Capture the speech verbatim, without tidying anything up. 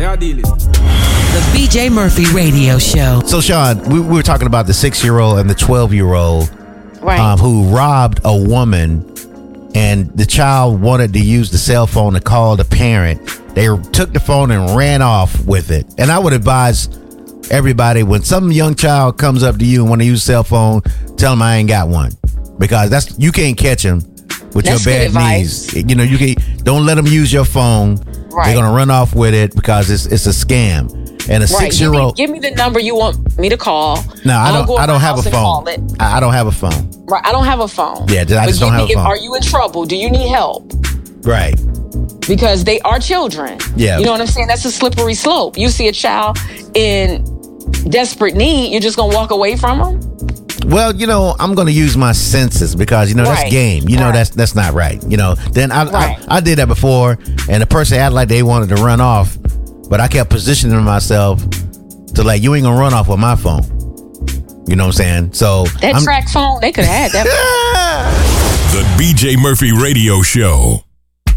Yeah, deal it. The B J Murphy Radio Show. So, Sean, we, we were talking about the six-year-old and the twelve-year-old Right. um, who robbed a woman, and the child wanted to use the cell phone to call the parent. They took the phone and ran off with it. And I would advise everybody, when some young child comes up to you and want to use a cell phone, tell them I ain't got one, because that's you can't catch them with That's your good bad advice. knees. You know, you can don't let them use your phone. Right. They're gonna run off with it because it's it's a scam. And a Right. six year old. Give me, give me the number you want me to call. No, I I'll don't. go I in don't my have a house and phone. call it. I I don't have a phone. Right. I don't have a phone. Yeah, I But just don't give have me- a phone. Are you in trouble? Do you need help? Right. Because they are children. Yeah. You know what I'm saying? That's a slippery slope. You see a child in desperate need, you're just gonna walk away from them? Well, you know, I'm going to use my senses because, you know, that's Right. game. You know, Right. that's that's not right. You know, then I, Right. I I did that before, and the person acted like they wanted to run off, but I kept positioning myself to like, you ain't going to run off with my phone. You know what I'm saying? So That I'm, track phone, they could have had that. The B J Murphy Radio Show.